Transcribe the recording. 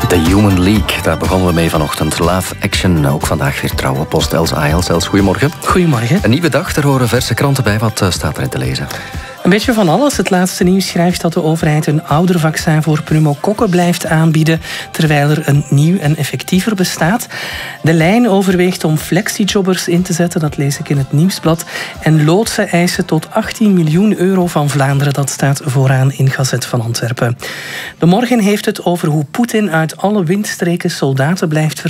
The Human League, daar begonnen we mee vanochtend. Live Action, ook vandaag weer trouwe post. Els Ayels. Els, goedemorgen. Goedemorgen. Een nieuwe dag, er horen verse kranten bij. Wat staat erin te lezen? Een beetje van alles. Het laatste nieuws schrijft dat de overheid een oudervaccin voor pneumokokken blijft aanbieden, terwijl er een nieuw en effectiever bestaat. De lijn overweegt om flexijobbers in te zetten, dat lees ik in het Nieuwsblad. En loodsen eisen tot 18 miljoen euro van Vlaanderen, dat staat vooraan in Gazet van Antwerpen. De Morgen heeft het over hoe Poetin uit alle windstreken soldaten blijft